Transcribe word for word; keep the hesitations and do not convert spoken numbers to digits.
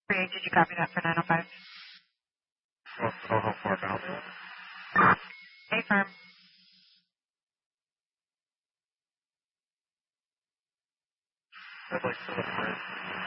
three eight, did you copy that for nine oh five? Well, oh, how far down? A firm. I'd like to look for it.